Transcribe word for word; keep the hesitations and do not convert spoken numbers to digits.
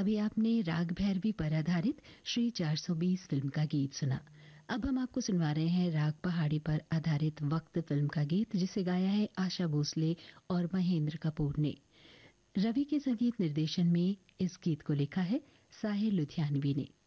अभी आपने राग भैरवी पर आधारित श्री चार सौ बीस फिल्म का गीत सुना। अब हम आपको सुनवा रहे हैं राग पहाड़ी पर आधारित वक्त फिल्म का गीत, जिसे गाया है आशा भोसले और महेंद्र कपूर ने। रवि के संगीत निर्देशन में इस गीत को लिखा है साहिर लुधियानवी ने।